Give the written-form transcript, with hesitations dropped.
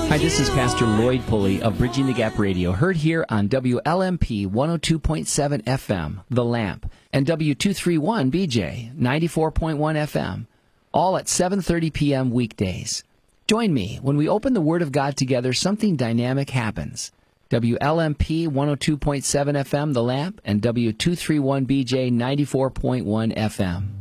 Hi, this is Pastor Lloyd Pulley of Bridging the Gap Radio, heard here on WLMP 102.7 FM, The Lamp, and W231BJ 94.1 FM, all at 7:30 p.m. weekdays. Join me when we open the Word of God together. Something dynamic happens. WLMP 102.7 FM, The Lamp, and W231BJ 94.1 FM.